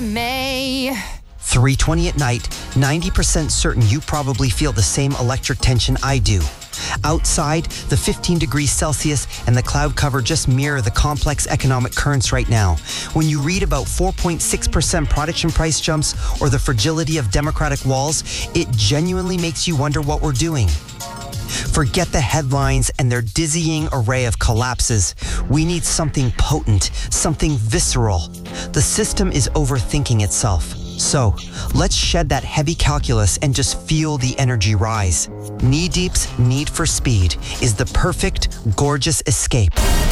May. 3:20 at night, 90% certain you probably feel the same electric tension I do. Outside, the 15 degrees Celsius and the cloud cover just mirror the complex economic currents right now. When you read about 4.6% production price jumps or the fragility of democratic walls, it genuinely makes you wonder what we're doing. Forget the headlines and their dizzying array of collapses. We need something potent, something visceral. The system is overthinking itself. So, let's shed that heavy calculus and just feel the energy rise. Knee Deep's Need for Speed is the perfect, gorgeous escape.